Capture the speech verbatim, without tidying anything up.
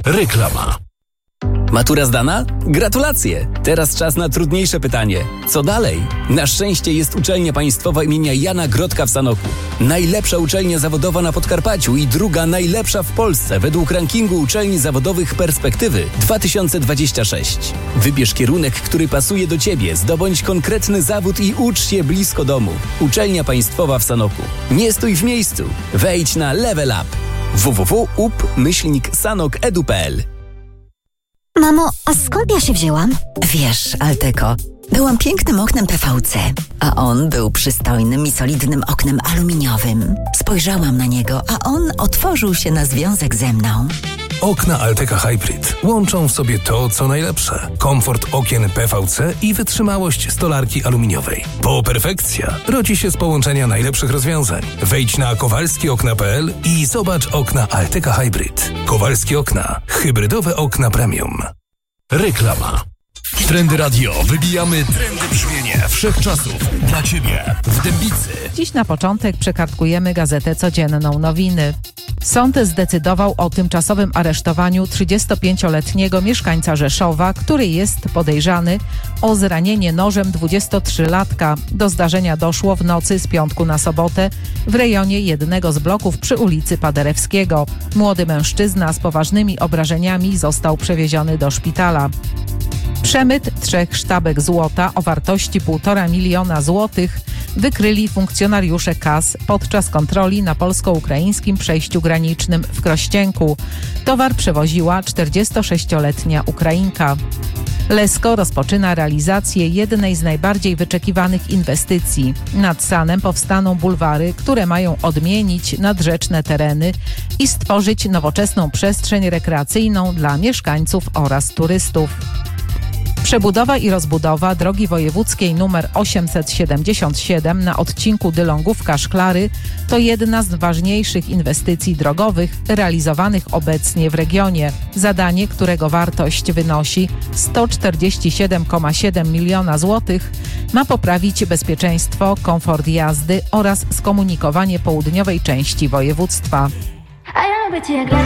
Reklama. Matura zdana? Gratulacje! Teraz czas na trudniejsze pytanie. Co dalej? Na szczęście jest uczelnia państwowa imienia Jana Grodka w Sanoku. Najlepsza uczelnia zawodowa na Podkarpaciu i druga najlepsza w Polsce według rankingu uczelni zawodowych Perspektywy dwa tysiące dwadzieścia sześć. Wybierz kierunek, który pasuje do Ciebie, zdobądź konkretny zawód i ucz się blisko domu. Uczelnia państwowa w Sanoku. Nie stój w miejscu. Wejdź na Level Up. w w w kropka u p myślnik sanok kropka e d u kropka p l. Mamo, a skąd ja się wzięłam? Wiesz, Alteco, byłam pięknym oknem P V C, a on był przystojnym i solidnym oknem aluminiowym. Spojrzałam na niego, a on otworzył się na związek ze mną. Okna Alteca Hybrid łączą w sobie to, co najlepsze. Komfort okien P V C i wytrzymałość stolarki aluminiowej. Po perfekcja rodzi się z połączenia najlepszych rozwiązań. Wejdź na kowalski okna kropka p l i zobacz okna Alteca Hybrid. Kowalskie okna. Hybrydowe okna premium. Reklama. Trendy Radio. Wybijamy trendy brzmienie wszechczasów. Dla Ciebie w Dębicy. Dziś na początek przekartkujemy gazetę codzienną Nowiny. Sąd zdecydował o tymczasowym aresztowaniu trzydziestopięcioletniego mieszkańca Rzeszowa, który jest podejrzany o zranienie nożem dwudziestotrzylatka. Do zdarzenia doszło w nocy z piątku na sobotę w rejonie jednego z bloków przy ulicy Paderewskiego. Młody mężczyzna z poważnymi obrażeniami został przewieziony do szpitala. Przemyt trzech sztabek złota o wartości półtora miliona złotych wykryli funkcjonariusze K A S podczas kontroli na polsko-ukraińskim przejściu granicznym w Krościenku. Towar przewoziła czterdziestosześcioletnia Ukrainka. Lesko rozpoczyna realizację jednej z najbardziej wyczekiwanych inwestycji. Nad Sanem powstaną bulwary, które mają odmienić nadrzeczne tereny i stworzyć nowoczesną przestrzeń rekreacyjną dla mieszkańców oraz turystów. Przebudowa i rozbudowa drogi wojewódzkiej nr osiemset siedemdziesiąt siedem na odcinku Dylągówka-Szklary to jedna z ważniejszych inwestycji drogowych realizowanych obecnie w regionie. Zadanie, którego wartość wynosi sto czterdzieści siedem przecinek siedem miliona złotych, ma poprawić bezpieczeństwo, komfort jazdy oraz skomunikowanie południowej części województwa.